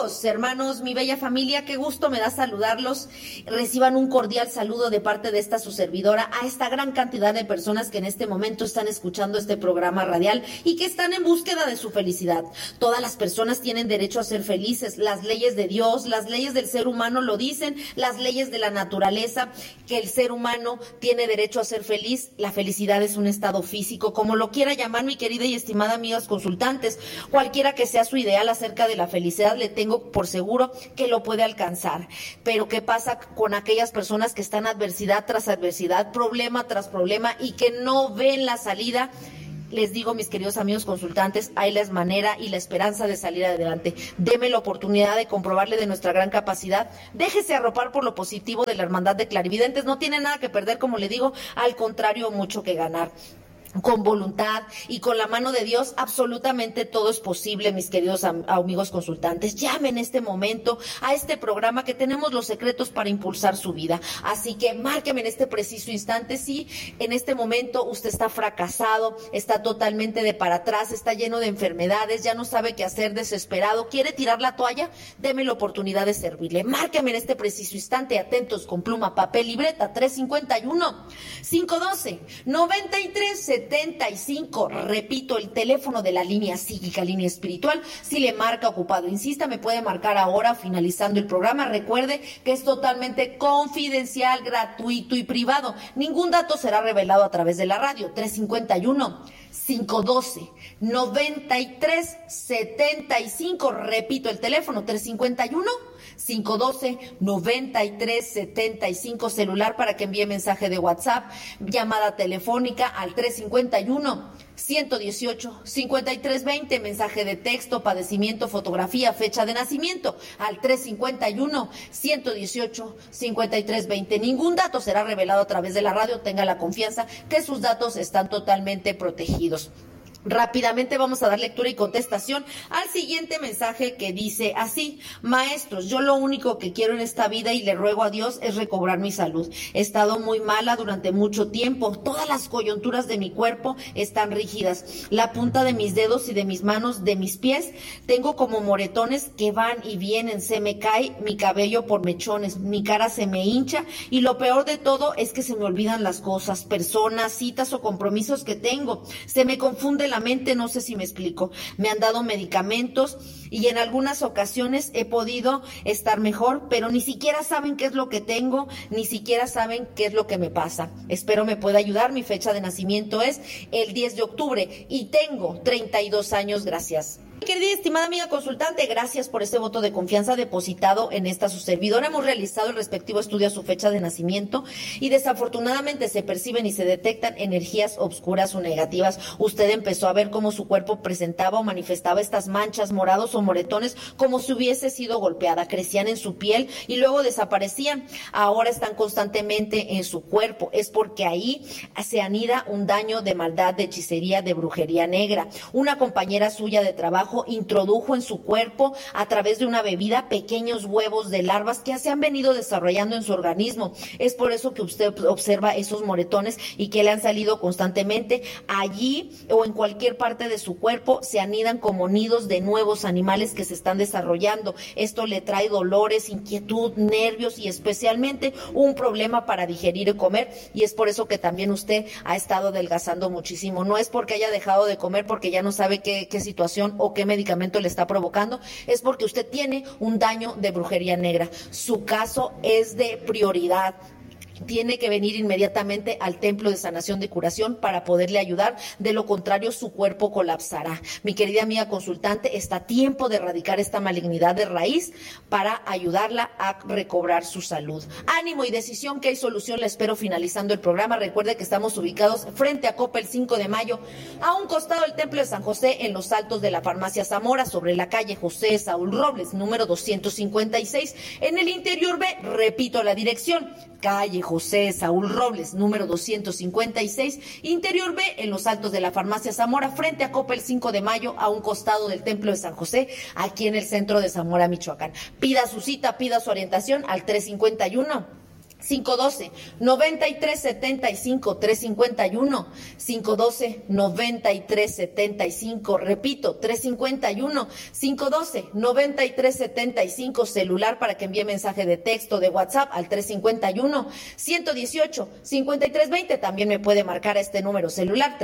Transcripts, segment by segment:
Amigos, hermanos, mi bella familia, qué gusto me da saludarlos. Reciban un cordial saludo de parte de esta su servidora a esta gran cantidad de personas que en este momento están escuchando este programa radial y que están en búsqueda de su felicidad. Todas las personas tienen derecho a ser felices. Las leyes de Dios, las leyes del ser humano lo dicen, las leyes de la naturaleza, que el ser humano tiene derecho a ser feliz. La felicidad es un estado físico, como lo quiera llamar mi querida y estimada amigas consultantes. Cualquiera que sea su ideal acerca de la felicidad, le tengo por seguro que lo puede alcanzar. Pero ¿qué pasa con aquellas personas que están adversidad tras adversidad, problema tras problema y que no ven la salida? Les digo, mis queridos amigos consultantes, hay la manera y la esperanza de salir adelante. Deme la oportunidad de comprobarle de nuestra gran capacidad. Déjese arropar por lo positivo de la hermandad de clarividentes. No tiene nada que perder, como le digo, al contrario, mucho que ganar. Con voluntad y con la mano de Dios, absolutamente todo es posible, mis queridos amigos consultantes. Llame en este momento a este programa que tenemos los secretos para impulsar su vida. Así que márqueme en este preciso instante si en este momento usted está fracasado, está totalmente de para atrás, está lleno de enfermedades, ya no sabe qué hacer, desesperado, quiere tirar la toalla. Deme la oportunidad de servirle. Márqueme en este preciso instante, atentos, con pluma, papel, libreta, 351-512-9375. Repito, el teléfono de la línea psíquica, línea espiritual. Si le marca ocupado, insista, me puede marcar ahora finalizando el programa. Recuerde que es totalmente confidencial, gratuito y privado. Ningún dato será revelado a través de la radio. 351-512-9375. Repito, el teléfono 351-512-9375, celular para que envíe mensaje de WhatsApp, llamada telefónica al 351-118-5320, mensaje de texto, padecimiento, fotografía, fecha de nacimiento al 351-118-5320. Ningún dato será revelado a través de la radio, tenga la confianza que sus datos están totalmente protegidos. Rápidamente vamos a dar lectura y contestación al siguiente mensaje que dice así: maestros, yo lo único que quiero en esta vida y le ruego a Dios es recobrar mi salud. He estado muy mala durante mucho tiempo, todas las coyunturas de mi cuerpo están rígidas, la punta de mis dedos y de mis manos, de mis pies, tengo como moretones que van y vienen, se me cae mi cabello por mechones, mi cara se me hincha y lo peor de todo es que se me olvidan las cosas, personas, citas o compromisos que tengo, se me confunde la mente, no sé si me explico. Me han dado medicamentos y en algunas ocasiones he podido estar mejor, pero ni siquiera saben qué es lo que tengo, ni siquiera saben qué es lo que me pasa. Espero me pueda ayudar. Mi fecha de nacimiento es el 10 de octubre y tengo 32 años. Gracias. Querida y estimada amiga consultante, gracias por ese voto de confianza depositado en esta su servidora. Hemos realizado el respectivo estudio a su fecha de nacimiento y desafortunadamente se perciben y se detectan energías obscuras o negativas. Usted empezó a ver cómo su cuerpo presentaba o manifestaba estas manchas, morados o moretones, como si hubiese sido golpeada. Crecían en su piel y luego desaparecían. Ahora están constantemente en su cuerpo. Es porque ahí se anida un daño de maldad, de hechicería, de brujería negra. Una compañera suya de trabajo introdujo en su cuerpo a través de una bebida pequeños huevos de larvas que se han venido desarrollando en su organismo. Es por eso que usted observa esos moretones y que le han salido constantemente. Allí o en cualquier parte de su cuerpo se anidan como nidos de nuevos animales que se están desarrollando. Esto le trae dolores, inquietud, nervios y especialmente un problema para digerir y comer, y es por eso que también usted ha estado adelgazando muchísimo. No es porque haya dejado de comer porque ya no sabe qué situación o qué medicamento le está provocando, es porque usted tiene un daño de brujería negra. Su caso es de prioridad. Tiene que venir inmediatamente al templo de sanación de curación para poderle ayudar, de lo contrario su cuerpo colapsará. Mi querida amiga consultante, está a tiempo de erradicar esta malignidad de raíz para ayudarla a recobrar su salud. Ánimo y decisión, que hay solución. La espero finalizando el programa. Recuerde que estamos ubicados frente a Coppel 5 de Mayo, a un costado del templo de San José, en los altos de la farmacia Zamora, sobre la calle José Saúl Robles, número 256, en el interior B. Repito la dirección: calle José Saúl Robles, número 256, interior B, en los altos de la farmacia Zamora, frente a Coppel 5 de Mayo, a un costado del templo de San José, aquí en el centro de Zamora, Michoacán. Pida su cita, pida su orientación al 351 512-9375, 351, 512-9375, repito, 351, 512-9375, celular para que envíe mensaje de texto, de WhatsApp al 351-118-5320, también me puede marcar a este número celular,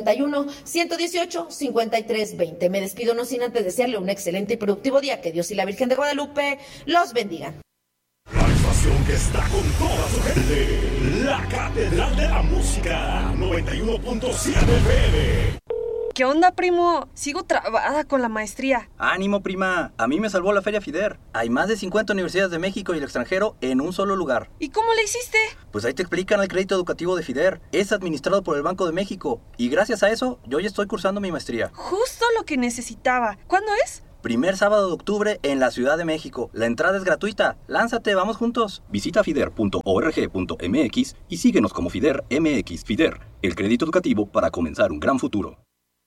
351-118-5320. Me despido no sin antes desearle un excelente y productivo día, que Dios y la Virgen de Guadalupe los bendigan. La estación que está con toda su gente, la Catedral de la Música, 91.7 FM. ¿Qué onda, primo? Sigo trabada con la maestría. ¡Ánimo, prima! A mí me salvó la Feria FIDER. Hay más de 50 universidades de México y el extranjero en un solo lugar. ¿Y cómo le hiciste? Pues ahí te explican el crédito educativo de FIDER. Es administrado por el Banco de México. Y gracias a eso, yo ya estoy cursando mi maestría. Justo lo que necesitaba. ¿Cuándo es? Primer sábado de octubre en la Ciudad de México. La entrada es gratuita. Lánzate, vamos juntos. Visita fider.org.mx y síguenos como FIDER MX. FIDER, el crédito educativo para comenzar un gran futuro.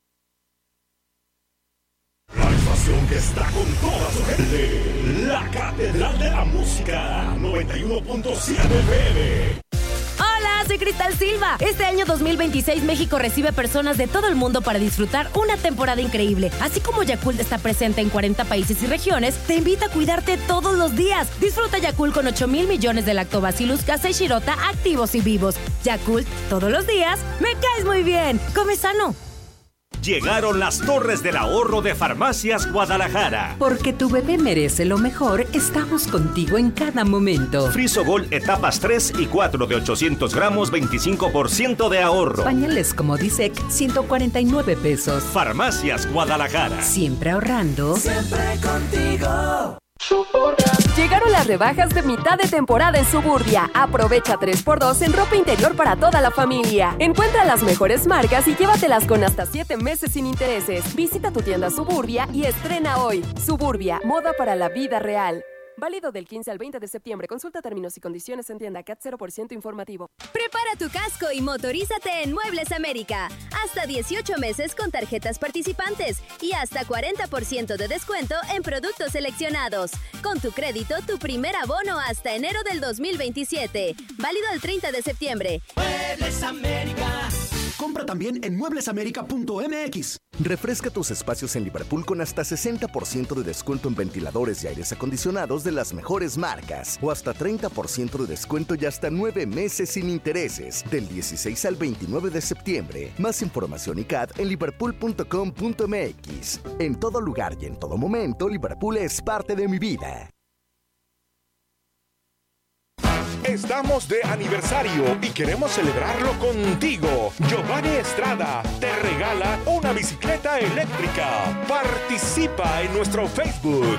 La estación que está con toda su gente, la Catedral de la Música, 91.7 FM. Hola, soy Cristal Silva. Este año 2026 México recibe personas de todo el mundo para disfrutar una temporada increíble. Así como Yakult está presente en 40 países y regiones, te invita a cuidarte todos los días. Disfruta Yakult con 8,000 millones de Lactobacillus casei shirota activos y vivos. Yakult, todos los días, me caes muy bien. Come sano. Llegaron las Torres del Ahorro de Farmacias Guadalajara. Porque tu bebé merece lo mejor, estamos contigo en cada momento. Frisogol etapas 3 y 4 de 800 gramos, 25% de ahorro. Pañales como Disec, 149 pesos. Farmacias Guadalajara. Siempre ahorrando. Siempre contigo. Llegaron las rebajas de mitad de temporada en Suburbia. Aprovecha 3x2 en ropa interior para toda la familia. Encuentra las mejores marcas y llévatelas con hasta 7 meses sin intereses. Visita tu tienda Suburbia y estrena hoy. Suburbia, moda para la vida real. Válido del 15 al 20 de septiembre. Consulta términos y condiciones en tienda CAT 0% informativo. Prepara tu casco y motorízate en Muebles América. Hasta 18 meses con tarjetas participantes y hasta 40% de descuento en productos seleccionados. Con tu crédito, tu primer abono hasta enero del 2027. Válido el 30 de septiembre. Muebles América. Compra también en mueblesamerica.mx. Refresca tus espacios en Liverpool con hasta 60% de descuento en ventiladores y aires acondicionados de las mejores marcas. O hasta 30% de descuento y hasta 9 meses sin intereses. Del 16 al 29 de septiembre. Más información y CAT en liverpool.com.mx. En todo lugar y en todo momento, Liverpool es parte de mi vida. Estamos de aniversario y queremos celebrarlo contigo. Giovanni Estrada te regala una bicicleta eléctrica. Participa en nuestro Facebook.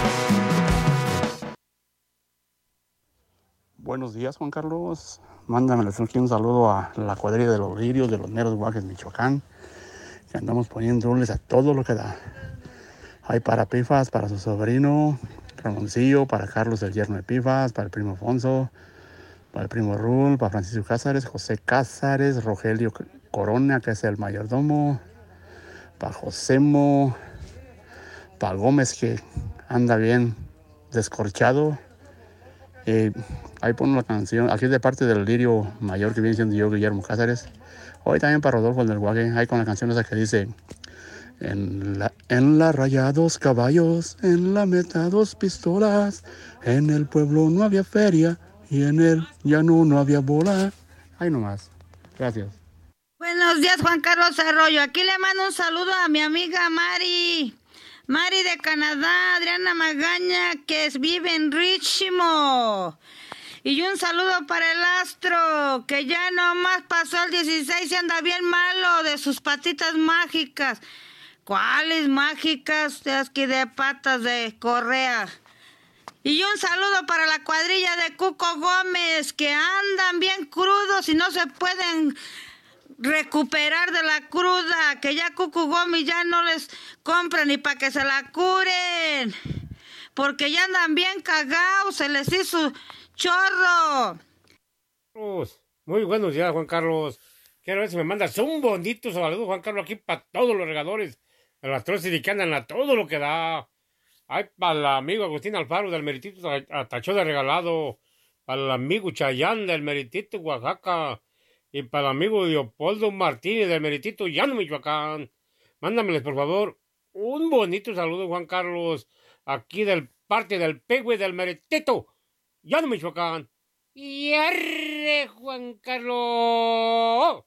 Buenos días, Juan Carlos. Mándame aquí un saludo a la cuadrilla de los lirios de los Meros Guajes, Michoacán, que andamos poniéndoles a todo lo que da. Hay para Pifas, para su sobrino Ramoncillo, para Carlos el yerno de Pifas, para el primo Afonso, para el primo Rul, para Francisco Cázares, José Cázares, Rogelio Corona, que es el mayordomo, para Josemo, para Gómez, que anda bien descorchado. Ahí pone la canción, aquí es de parte del lirio mayor que viene siendo yo, Guillermo Cázares. Hoy también para Rodolfo del Guaje, ahí con la canción esa que dice: en la raya 2 caballos, en la meta 2 pistolas, en el pueblo no había feria y en el llano no había bola. Ahí nomás. Gracias. Buenos días, Juan Carlos Arroyo. Aquí le mando un saludo a mi amiga Mari de Canadá, Adriana Magaña, que vive en Richmond. Y un saludo para el Astro, que ya nomás pasó el 16 y anda bien malo de sus patitas mágicas. ¿Cuáles mágicas? De aquí de patas de correa. Y un saludo para la cuadrilla de Cuco Gómez, que andan bien crudos y no se pueden recuperar de la cruda, que ya Cuco Gómez ya no les compra ni para que se la curen, porque ya andan bien cagados, se les hizo chorro. Muy buenos días, Juan Carlos. Quiero ver si me mandas un bonito saludo, Juan Carlos, aquí para todos los regadores, a las troces y que andan a todo lo que da. Ay, para el amigo Agustín Alfaro del Meritito Atachó de regalado, para el amigo Chayán del Meritito, Oaxaca, y para el amigo Leopoldo Martínez del Meritito, Llano, Michoacán. Mándameles, por favor, un bonito saludo, Juan Carlos, aquí del parte del Pegüe del Meritito, Llano, Michoacán. Y arre, Juan Carlos.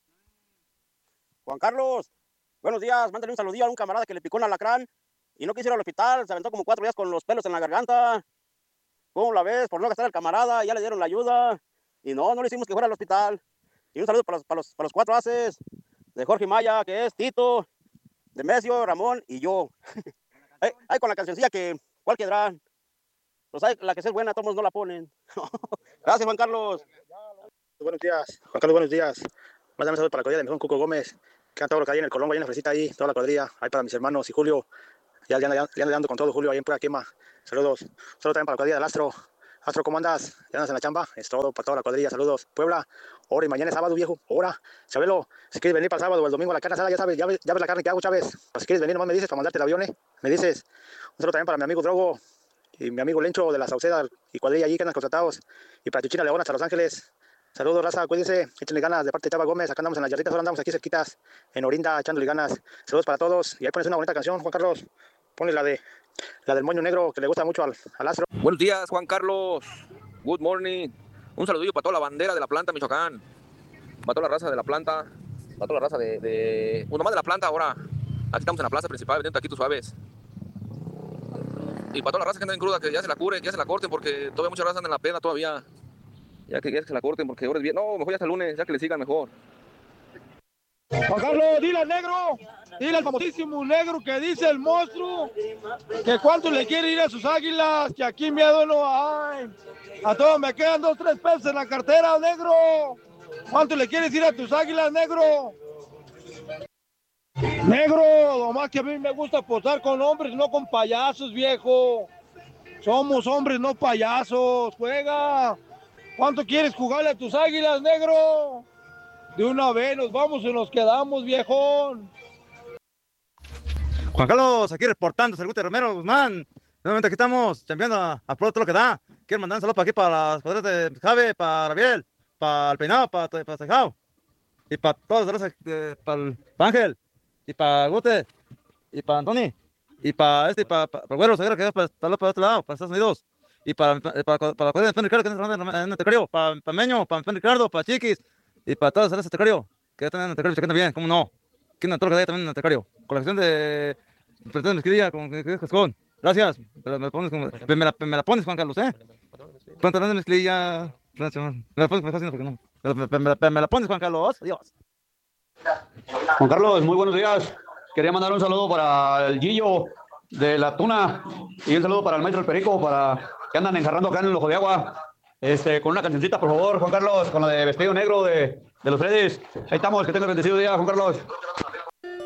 Juan Carlos, buenos días. Mándale un saludillo a un camarada que le picó un alacrán y no quiso ir al hospital. Se aventó como 4 días con los pelos en la garganta. ¿Cómo la ves? Por no gastar al camarada, ya le dieron la ayuda. Y no le hicimos que fuera al hospital. Y un saludo para los 4 haces de Jorge Maya, que es Tito, Demesio, Ramón y yo. Hay con la cancioncilla que, ¿cuál quedará? Pues hay, la que es buena, todos no la ponen. Gracias, Juan Carlos. Buenos días, Juan Carlos, buenos días. Mándame un saludo para la cuadrilla de mi hijo Cuco Gómez, que anda todo lo que hay en el Colombo, ahí en la fresita ahí, toda la cuadrilla. Ahí para mis hermanos y Julio, ya ando con todo Julio ahí en pura quema. Saludos. Saludos también para la cuadrilla del Astro. Astro, ¿cómo andas? ¿Ya andas en la chamba? Es todo para toda la cuadrilla. Saludos. Puebla, ahora y mañana es sábado, viejo. Ahora, Chabelo, si quieres venir para el sábado o el domingo a la carne asada, ya sabes, ya ves la carne que hago, Chávez. Si quieres venir, nomás me dices para mandarte el avión, me dices. Un saludo también para mi amigo Drogo y mi amigo Lencho de la Sauceda y cuadrilla allí que andan contratados. Y para Chuchina León hasta Los Ángeles. Saludos, raza, cuídense, échenle ganas de parte de Chava Gómez. Acá andamos en las yarditas, ahora andamos aquí cerquitas, en Orinda, echándole ganas. Saludos para todos. Y ahí pones una bonita canción, Juan Carlos. Ponle la del moño negro, que le gusta mucho al Astro. Buenos días, Juan Carlos. Good morning. Un saludillo para toda la bandera de la planta, Michoacán. Para toda la raza de la planta. Para toda la raza uno más de la planta ahora. Aquí estamos en la plaza principal, vendiendo taquitos suaves. Y para toda la raza que anda en cruda, que ya se la curen, que ya se la corten, porque todavía mucha raza anda en la pena todavía. Ya que se la corten, porque ahora es bien. No, mejor ya hasta el lunes, ya que le sigan mejor. Juan Carlos, dile al negro, dile al famosísimo negro que dice el monstruo, que cuánto le quiere ir a sus águilas, que aquí miedo no hay. A todos me quedan 2, 3 pesos en la cartera, negro. ¿Cuánto le quieres ir a tus águilas, negro? Negro, nomás que a mí me gusta posar con hombres, no con payasos, viejo. Somos hombres, no payasos. Juega. ¿Cuánto quieres jugarle a tus águilas, negro? De una vez nos vamos y nos quedamos, viejón. Juan Carlos, aquí reportando, Salgute Romero Guzmán. Nuevamente aquí estamos, chambeando a todo lo que da. Quiero mandar un saludo para aquí, para las cuadras de Javi, para Rabiel, para el Peinado, para Tejao. Y para todas las razas, para Ángel, y para Gute, y para Antoni, y para Güero, Sagrera, que es para otro lado, para Estados Unidos. Y para la cuadrilla de Ricardo, que es en el Tecario, para Meño, para Ricardo, para Chiquis, y para todas las razas de Tecario, que ya están en el Tecario, checando bien, cómo no. Que todo lo que da también en el Tecario. Colección de presentación de mezclilla con Jascón. Gracias. Me la pones, Juan Carlos, Pantalón de mezclilla. Me la pones, Juan Carlos. Adiós. Juan Carlos, muy buenos días. Quería mandar un saludo para el Gillo de la Tuna y un saludo para el maestro El Perico, para que andan enjarrando acá en el Ojo de Agua. Con una cancioncita, por favor, Juan Carlos, con la de Vestido Negro de los Freddys. Ahí estamos, que tengas bendecido día, Juan Carlos.